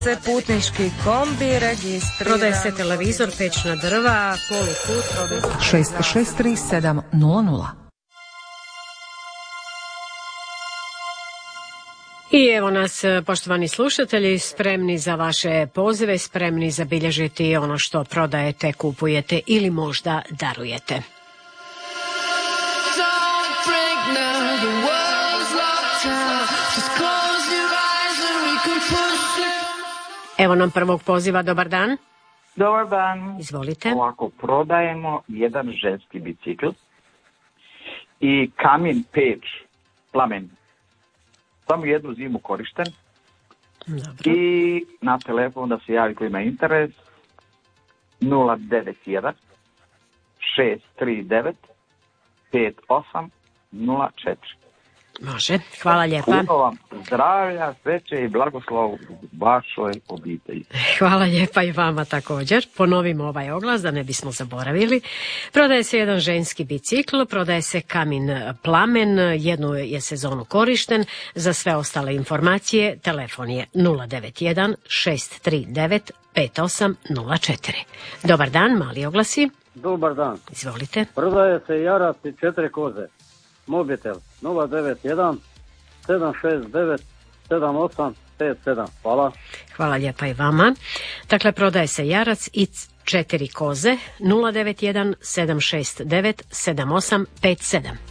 se putnički kombi registriran. Prodaje se televizor, pećna drva, polukut. 663700. I evo nas, poštovani slušatelji, spremni za vaše pozive, spremni zabilježiti ono što prodajete, kupujete ili možda darujete. Evo nam prvog poziva, dobar dan. Dobar dan. Izvolite. Ovako, prodajemo jedan ženski bicikl i kamin, peć, plamen. Samo jednu zimu korišten. Dobro. I na telefon da se javi ko ima interes 091 639 5804. Može, hvala lijepa. Puno vam zdravlja, sreće i blagoslov vašoj obitelji. Hvala lijepa i vama također. Ponovimo ovaj oglas da ne bismo zaboravili. Prodaje se jedan ženski bicikl, prodaje se kamin plamen, jednu je sezonu korišten. Za sve ostale informacije telefon je 091 639 5804. Dobar dan, mali oglasi. Dobar dan. Izvolite. Prodaje se jarac i 4 koze. Mobitel 091 769 7857. Hvala. Hvala lijepa i vama. Dakle, prodaje se jarac i 4 koze 091 769 7857.